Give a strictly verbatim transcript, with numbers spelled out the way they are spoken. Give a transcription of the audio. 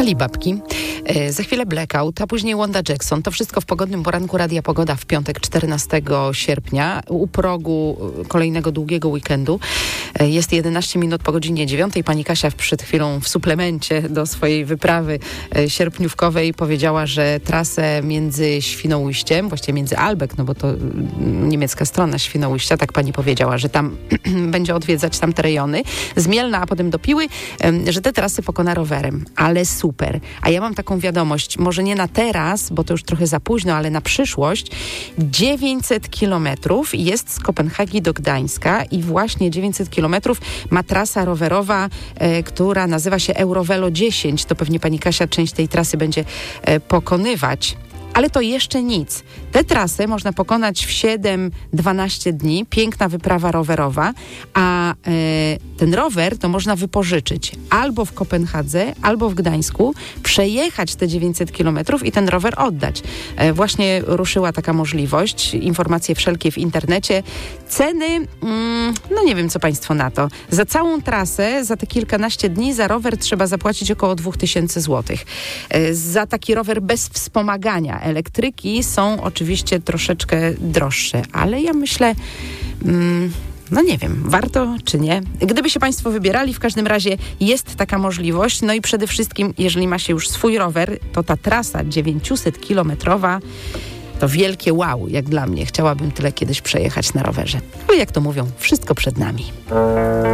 Alibabki. E, za chwilę Blackout, a później Wanda Jackson. To wszystko w pogodnym poranku Radia Pogoda w piątek czternastego sierpnia u progu kolejnego długiego weekendu. E, jest jedenaście minut po godzinie dziewiątej. Pani Kasia przed chwilą w suplemencie do swojej wyprawy e, sierpniówkowej powiedziała, że trasę między Świnoujściem, właściwie między Albeck, no bo to niemiecka strona Świnoujścia, tak pani powiedziała, że tam będzie odwiedzać tamte rejony, z Mielna, a potem do Piły, e, że te trasy pokona rowerem. Ale super. A ja mam taką wiadomość, może nie na teraz, bo to już trochę za późno, ale na przyszłość. dziewięćset kilometrów jest z Kopenhagi do Gdańska i właśnie dziewięćset kilometrów ma trasa rowerowa, e, która nazywa się Eurovelo dziesięć. To pewnie pani Kasia część tej trasy będzie e, pokonywać. Ale to jeszcze nic. Tę trasę można pokonać w siedem dwanaście dni. Piękna wyprawa rowerowa, a e, ten rower to można wypożyczyć albo w Kopenhadze, albo w Gdańsku, przejechać te dziewięćset kilometrów i ten rower oddać. E, właśnie ruszyła taka możliwość. Informacje wszelkie w internecie. Ceny, mm, no nie wiem, co państwo na to. Za całą trasę, za te kilkanaście dni, za rower trzeba zapłacić około dwa tysiące złotych. E, za taki rower bez wspomagania. Elektryki są oczywiście troszeczkę droższe, ale ja myślę, mm, no nie wiem, warto czy nie. Gdyby się państwo wybierali, w każdym razie jest taka możliwość. No i przede wszystkim, jeżeli ma się już swój rower, to ta trasa dziewięćset kilometrowa to wielkie wow, jak dla mnie. Chciałabym tyle kiedyś przejechać na rowerze. No jak to mówią, wszystko przed nami.